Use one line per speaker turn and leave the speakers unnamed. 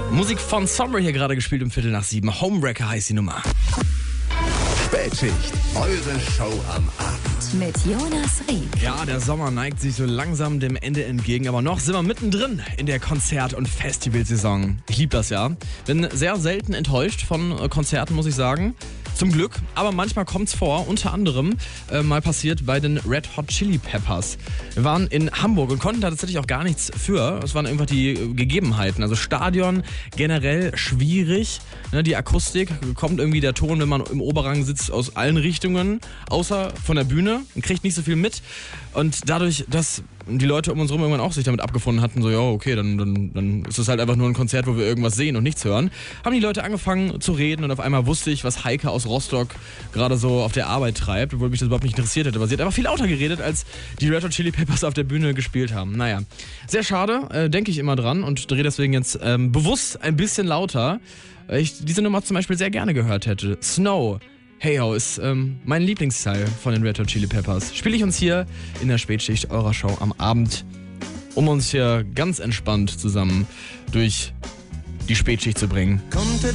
Musik von Sommer hier gerade gespielt um 6:15. Homewrecker heißt die Nummer.
Spätschicht, eure Show am Abend.
Mit Jonas Rieck.
Ja, der Sommer neigt sich so langsam dem Ende entgegen, aber noch sind wir mittendrin in der Konzert- und Festivalsaison. Ich liebe das ja. Bin sehr selten enttäuscht von Konzerten, muss ich sagen. Zum Glück, aber manchmal kommt's vor, unter anderem mal passiert bei den Red Hot Chili Peppers. Wir waren in Hamburg und konnten da tatsächlich auch gar nichts für. Es waren einfach die Gegebenheiten. Also Stadion generell schwierig. Ne, die Akustik, kommt irgendwie der Ton, wenn man im Oberrang sitzt, aus allen Richtungen, außer von der Bühne. Man kriegt nicht so viel mit. Und dadurch, dass die Leute um uns herum irgendwann auch sich damit abgefunden hatten, so ja, okay, dann ist es halt einfach nur ein Konzert, wo wir irgendwas sehen und nichts hören, haben die Leute angefangen zu reden und auf einmal wusste ich, was Heike aus Rostock gerade so auf der Arbeit treibt, obwohl mich das überhaupt nicht interessiert hätte, aber sie hat einfach viel lauter geredet, als die Red Hot Chili Peppers auf der Bühne gespielt haben. Naja, sehr schade, denke ich immer dran und drehe deswegen jetzt bewusst ein bisschen lauter, weil ich diese Nummer zum Beispiel sehr gerne gehört hätte. Snow. Hey Ho ist mein Lieblingsteil von den Red Hot Chili Peppers. Spiele ich uns hier in der Spätschicht eurer Show am Abend, um uns hier ganz entspannt zusammen durch die Spätschicht zu bringen.